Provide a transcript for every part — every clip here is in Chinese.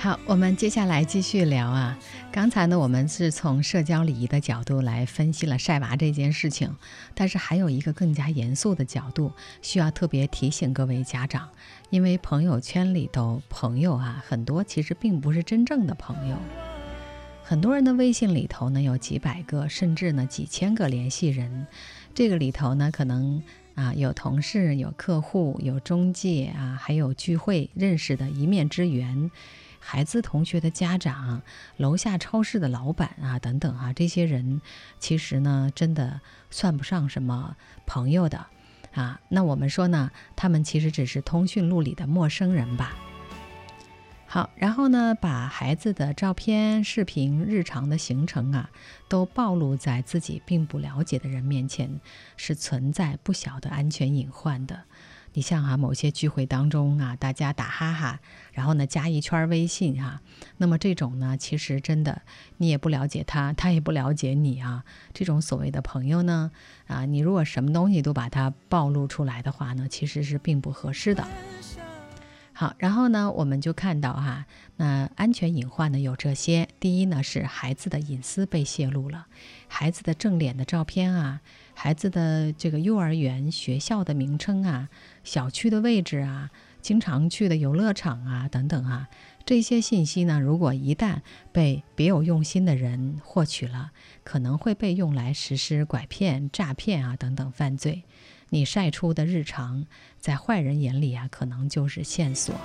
好，我们接下来继续聊啊。刚才呢，我们是从社交礼仪的角度来分析了晒娃这件事情，但是还有一个更加严肃的角度，需要特别提醒各位家长，因为朋友圈里头朋友啊，很多其实并不是真正的朋友。很多人的微信里头呢，有几百个，甚至呢几千个联系人，这个里头呢，可能有同事，有客户，有中介啊，还有聚会认识的一面之缘，孩子同学的家长，楼下超市的老板啊，等等啊，这些人其实呢，真的算不上什么朋友的啊。那我们说呢，他们其实只是通讯录里的陌生人吧。好，然后呢，把孩子的照片、视频、日常的行程啊，都暴露在自己并不了解的人面前，是存在不小的安全隐患的。你像某些聚会当中啊，大家打哈哈，然后呢加一圈微信啊，那么这种呢，其实真的你也不了解他，他也不了解你啊。这种所谓的朋友呢，你如果什么东西都把它暴露出来的话呢，其实是并不合适的。好，然后呢，我们就看到那安全隐患呢有这些。第一呢，是孩子的隐私被泄露了，孩子的正脸的照片啊，孩子的这个幼儿园、学校的名称啊，小区的位置啊，经常去的游乐场啊，等等啊，这些信息呢，如果一旦被别有用心的人获取了，可能会被用来实施拐骗、诈骗啊等等犯罪。你晒出的日常，在坏人眼里可能就是线索。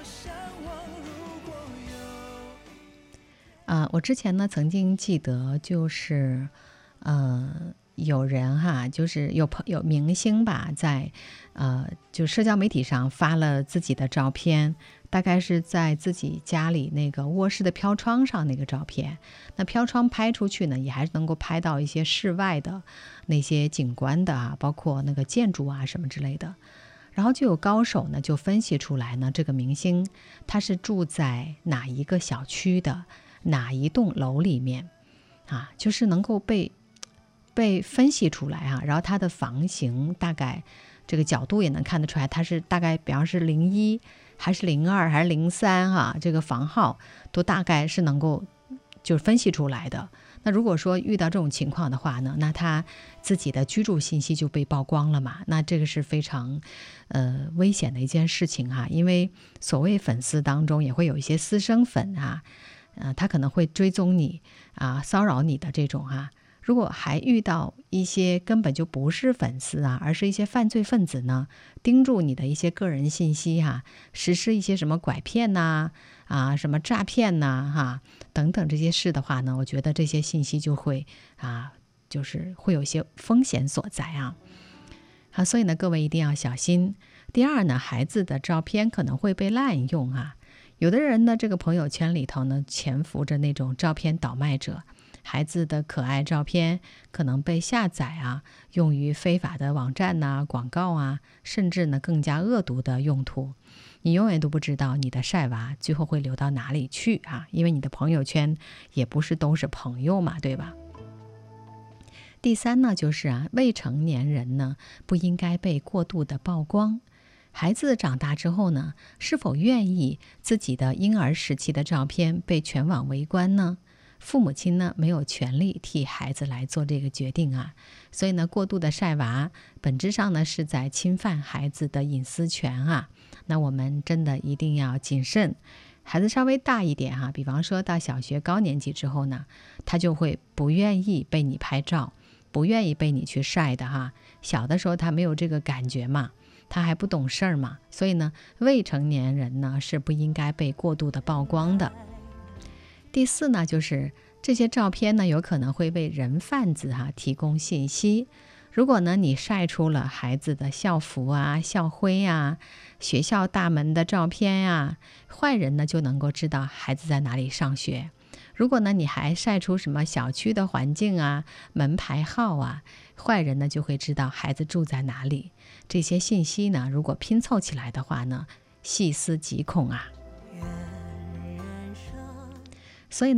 我之前呢曾经记得就是有人就是有明星吧，在就社交媒体上发了自己的照片，大概是在自己家里那个卧室的飘窗上那个照片。那飘窗拍出去呢，也还是能够拍到一些室外的那些景观的包括那个建筑啊什么之类的。然后就有高手呢就分析出来呢，这个明星他是住在哪一个小区的哪一栋楼里面就是能够被分析出来然后他的房型大概这个角度也能看得出来，他是大概比方是01还是02还是03这个房号都大概是能够就是分析出来的。那如果说遇到这种情况的话呢，那他自己的居住信息就被曝光了嘛，那这个是非常危险的一件事情因为所谓粉丝当中也会有一些私生粉他可能会追踪你骚扰你的这种如果还遇到一些根本就不是粉丝而是一些犯罪分子呢，盯住你的一些个人信息实施一些什么拐骗什么诈骗等等这些事的话呢，我觉得这些信息就会就是会有一些风险所在所以呢，各位一定要小心。第二呢，孩子的照片可能会被滥用有的人呢，这个朋友圈里头呢，潜伏着那种照片倒卖者，孩子的可爱照片可能被下载用于非法的网站广告甚至呢更加恶毒的用途。你永远都不知道你的晒娃最后会流到哪里去因为你的朋友圈也不是都是朋友嘛，对吧？第三呢，就是未成年人呢不应该被过度的曝光。孩子长大之后呢，是否愿意自己的婴儿时期的照片被全网围观呢？父母亲呢没有权利替孩子来做这个决定所以呢，过度的晒娃本质上呢是在侵犯孩子的隐私权那我们真的一定要谨慎。孩子稍微大一点比方说到小学高年级之后呢，他就会不愿意被你拍照，不愿意被你去晒的小的时候他没有这个感觉嘛，他还不懂事儿嘛，所以呢，未成年人呢是不应该被过度的曝光的。第四呢，就是这些照片呢有可能会为人贩子提供信息。如果呢你晒出了孩子的校服校徽学校大门的照片坏人呢就能够知道孩子在哪里上学。如果呢你还晒出什么小区的环境门牌号坏人呢就会知道孩子住在哪里。这些信息呢如果拼凑起来的话呢，细思极恐所以呢